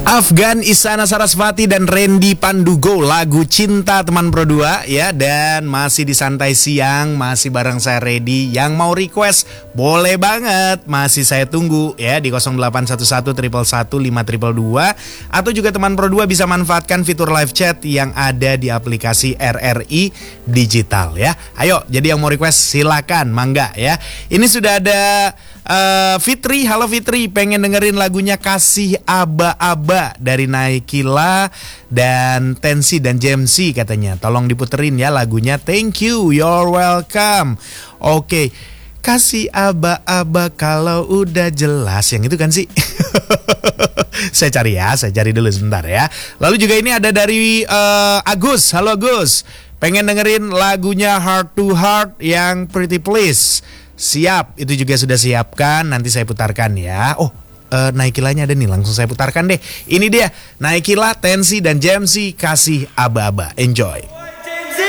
Afgan Isana Sarasvati dan Randy Pandugo, lagu Cinta Teman Pro 2 ya. Dan masih di Santai Siang, masih bareng saya Reddy. Yang mau request boleh banget, masih saya tunggu ya di 0811 111 5222. Atau juga Teman Pro 2 bisa manfaatkan fitur live chat yang ada di aplikasi RRI Digital ya. Ayo, jadi yang mau request silakan, mangga ya. Ini sudah ada Fitri, halo Fitri, pengen dengerin lagunya Kasih Aba-Aba dari Naikila dan Tensi dan Jamsi katanya. Tolong diputerin ya lagunya. Thank you, you're welcome. Oke, Kasih Aba-Aba kalau udah jelas, yang itu kan sih. Saya cari dulu sebentar ya. Lalu juga ini ada dari Agus, halo Agus, pengen dengerin lagunya Heart to Heart yang Pretty Please. Siap, itu juga sudah siapkan, nanti saya putarkan ya. Oh, Naikilanya ada nih, langsung saya putarkan deh. Ini dia, Naikila, Tensi dan Jamsi, Kasih Aba-Aba. Enjoy.